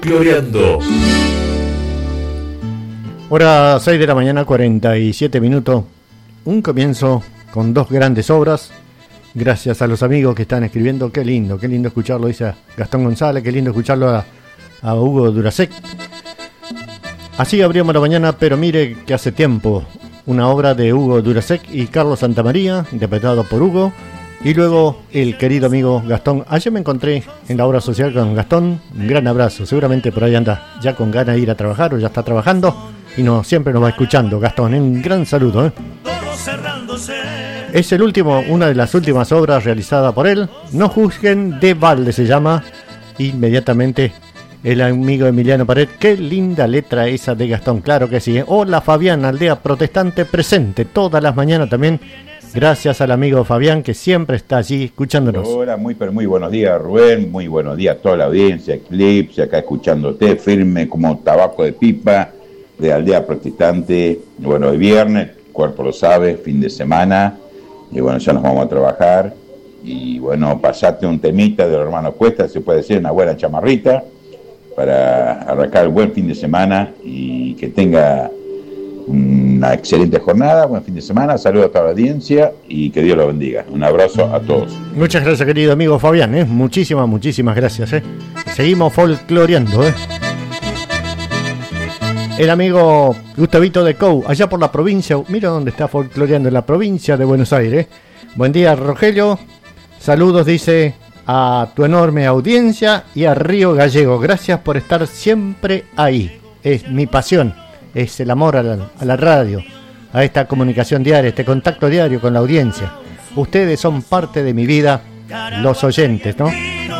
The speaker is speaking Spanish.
Folcloreando. Hora 6 de la mañana, 47 minutos. Un comienzo con dos grandes obras. Gracias a los amigos que están escribiendo. Qué lindo escucharlo, dice Gastón González. Qué lindo escucharlo a Hugo Durasek. Así abrimos la mañana, pero mire que hace tiempo. Una obra de Hugo Durasek y Carlos Santamaría, interpretado por Hugo. Y luego el querido amigo Gastón. Ayer me encontré en la obra social con Gastón. Un gran abrazo. Seguramente por ahí anda ya con ganas de ir a trabajar o ya está trabajando. Y siempre nos va escuchando, Gastón. Un gran saludo. Es el último, una de las últimas obras realizadas por él. No juzguen de balde se llama. Inmediatamente el amigo Emiliano Pared. Qué linda letra esa de Gastón, claro que sí. Hola Fabián, aldea protestante presente todas las mañanas también. Gracias al amigo Fabián que siempre está allí escuchándonos. Hola, muy buenos días Rubén, muy buenos días a toda la audiencia, Eclipse, acá escuchándote, firme como tabaco de pipa, de aldea protestante. Bueno, hoy viernes, el cuerpo lo sabe, fin de semana, y bueno, ya nos vamos a trabajar. Y bueno, pasate un temita de los hermanos Cuesta, se puede decir una buena chamarrita, para arrancar el buen fin de semana y que tenga una excelente jornada, buen fin de semana, saludos a toda la audiencia y que Dios los bendiga. Un abrazo a todos. Muchas gracias, querido amigo Fabián, muchísimas gracias. Seguimos folcloreando. El amigo Gustavito de Cou, allá por la provincia, mira dónde está folcloreando, en la provincia de Buenos Aires. Buen día, Rogelio. Saludos, dice, a tu enorme audiencia y a Río Gallego. Gracias por estar siempre ahí. Es mi pasión. Es el amor a la radio, a esta comunicación diaria, este contacto diario con la audiencia. Ustedes son parte de mi vida, los oyentes, ¿no?